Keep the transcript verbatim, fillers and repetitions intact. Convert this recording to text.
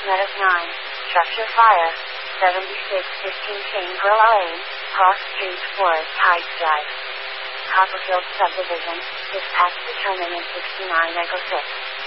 Net of nine, Structure Fire, seventy-six fifteen Saintville Lane, Cross Street, Forest Heights Drive. Copperfield Subdivision, dispatch determinant sixty-nine Echo six.